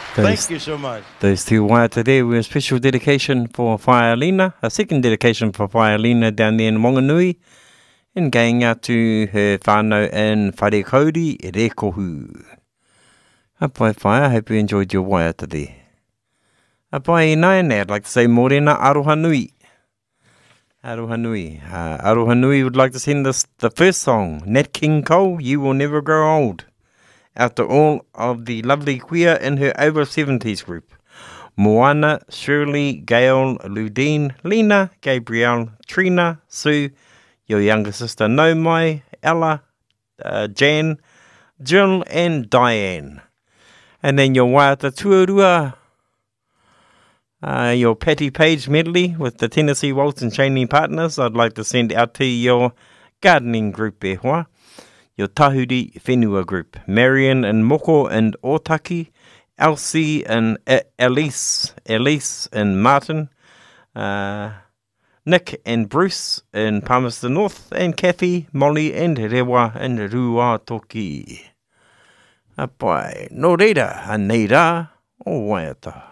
Thank you so much. Those two waiata there were a special dedication for Whaialina, a second dedication for Whaialina down there in Wanganui, and going out to her whānau in Wharekauri, Rekohu. Apai whai, I hope you enjoyed your waiata there. Apai nai, I'd like to say morena aroha nui. Aroha nui. Aroha nui would like to send us the first song, Nat King Cole, You Will Never Grow Old, out to all of the lovely queer in her over 70s group. Moana, Shirley, Gail, Ludine, Lena, Gabrielle, Trina, Sue, your younger sister Nomai, Ella, Jan, Jill and Diane. And then your waiata tuarua, your Patty Page medley with the Tennessee Waltz and Cheney Partners, I'd like to send out to your gardening group e hoa. Your Tahuri Whenua group, Marion and Moko and Otaki, Elsie and Elise and Martin, Nick and Bruce in Palmerston North, and Kathy, Molly and Rewa and Ruatoki. Apai, no reira, a neira, o waiata.